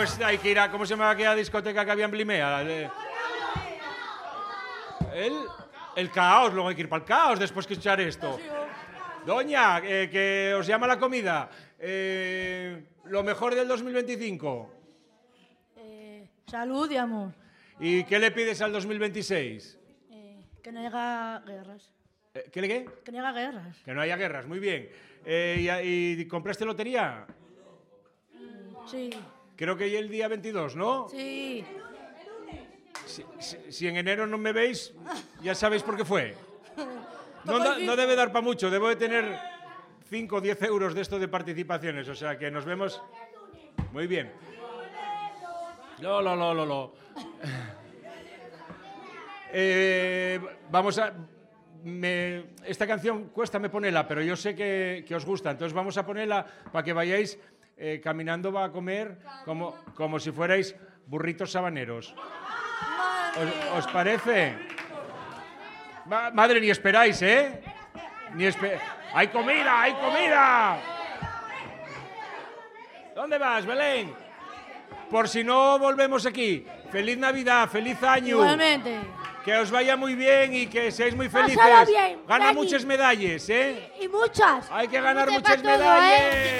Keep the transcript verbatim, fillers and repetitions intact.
pues hay que ir a... ¿Cómo se llama aquella discoteca que había en Blimea? El, el caos, luego hay que ir para el caos después que echar esto. Doña, eh, que os llama la comida. Eh, lo mejor del dos mil veinticinco. Eh, salud y amor. ¿Y qué le pides al dos mil veintiséis? Eh, que no haya guerras. Eh, ¿Qué le qué? Que no haya guerras. Que no haya guerras, muy bien. Eh, y, ¿Y compraste lotería? Sí. Creo que el día veintidós, ¿no? Sí. Si, si, si en enero no me veis, ya sabéis por qué fue. No, da, no debe dar para mucho, debo de tener cinco o diez euros de esto de participaciones, o sea que nos vemos... Muy bien. No, no, no, no, no. Eh, vamos a... Me, esta canción cuesta me ponerla, pero yo sé que, que os gusta, entonces vamos a ponerla para que vayáis eh, caminando va a comer como, como si fuerais burritos sabaneros. ¿Os, os parece? Ma, madre, ni esperáis, ¿eh? Ni espe ¡Hay comida! ¡Hay comida! ¿Dónde vas, Belén? Por si no volvemos aquí. ¡Feliz Navidad! ¡Feliz año! Igualmente. Que os vaya muy bien y que seáis muy felices. Pásalo bien, Gana Dani. muchas medallas, ¿eh? Y muchas. Hay que ganar Muchas muchas para todo, medallas. ¿eh?